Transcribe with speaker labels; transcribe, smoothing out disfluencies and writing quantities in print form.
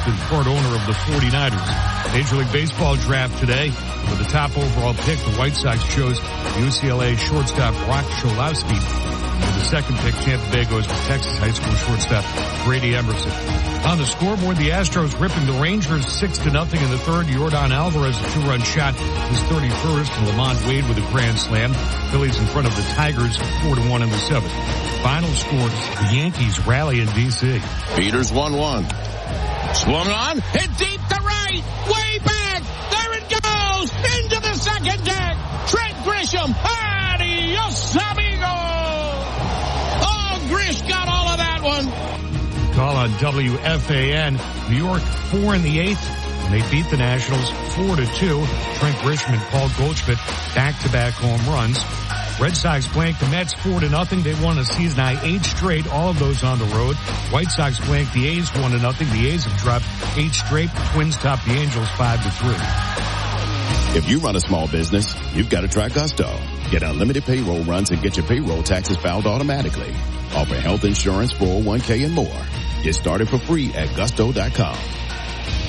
Speaker 1: and part owner of the 49ers. Major League Baseball draft today. With the top overall pick, the White Sox chose UCLA shortstop Brock Cholowski. With the second pick, Tampa Bay goes to Texas high school shortstop Brady Emerson. On the scoreboard, the Astros ripping the Rangers 6-0 in the third. Yordan Alvarez, a 2-run shot, his 31st. And Lamont Wade with a grand slam. Phillies in front of the Tigers 4-1 in the seventh. Final scores, the Yankees rally in D.C.
Speaker 2: Peters 1-1. Swung on, hit deep to right, way back. There it goes, into the second deck. Trent Grisham, adios amigos. Oh, Grish got all of that one.
Speaker 1: Call on WFAN. New York 4 in the eighth, and they beat the Nationals 4-2. Trent Grisham and Paul Goldschmidt back-to-back home runs. Red Sox blanked the Mets 4-0. They won a season-high 8 straight, all of those on the road. White Sox blanked the A's 1-0. The A's have dropped 8 straight. The Twins top the Angels 5-3.
Speaker 2: If you run a small business, you've got to try Gusto. Get unlimited payroll runs and get your payroll taxes filed automatically. Offer health insurance, 401k, and more. Get started for free at gusto.com.